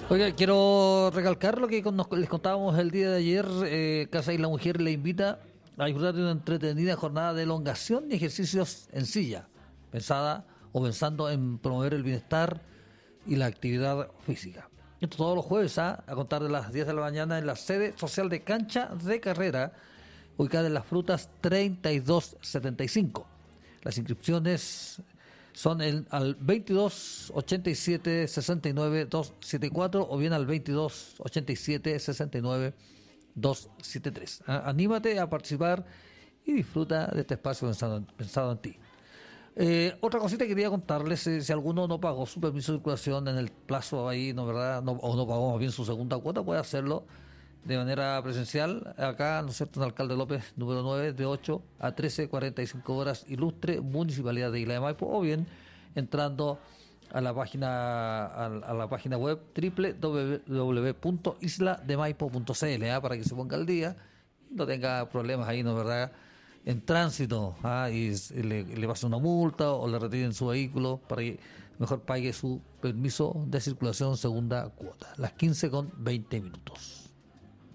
Oiga, quiero recalcar lo que les contábamos el día de ayer. Casa y la Mujer le invita a disfrutar de una entretenida jornada de elongación y ejercicios en silla, pensando en promover el bienestar y la actividad física. Esto todos los jueves, a contar de las 10 de la mañana en la sede social de Cancha de Carrera, ubicada en Las Frutas 3275. Las inscripciones son al 22 87 69 274 o bien al 22 87 69 273. Anímate a participar y disfruta de este espacio pensado en ti. Otra cosita que quería contarles, si alguno no pagó su permiso de circulación en el plazo ahí, ¿no, verdad? No, o no pagó más bien su segunda cuota, puede hacerlo de manera presencial, acá, ¿no es cierto?, en Alcalde López, número 9, de 8 a 13:45 horas, Ilustre, Municipalidad de Isla de Maipo, o bien entrando a la página web www.islademaipo.cl, para que se ponga al día y no tenga problemas ahí, ¿no, verdad?, en tránsito, y le pase una multa o le retiren su vehículo, para que mejor pague su permiso de circulación segunda cuota. Las 15:20.